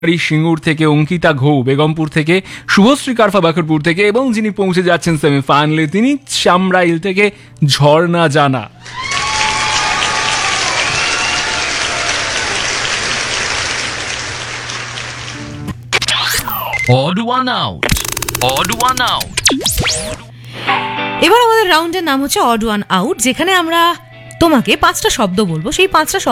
সিঙ্গুর থেকে, অঙ্কিতা ঘৌ বেগমপুর থেকে, শুভশ্রী কারফা বাকরপুর থেকে, এবং যিনি পৌঁছে যাচ্ছেন সেমিফাইনালে তিনি চামরাইল থেকে ঝর্ণা জানা। Odd one out. Odd one out. এবার আমাদের রাউন্ডের নাম হচ্ছে অড ওয়ান আউট, যেখানে আমরা তোমাকে 5টা শব্দ বলবো, সেই 5টা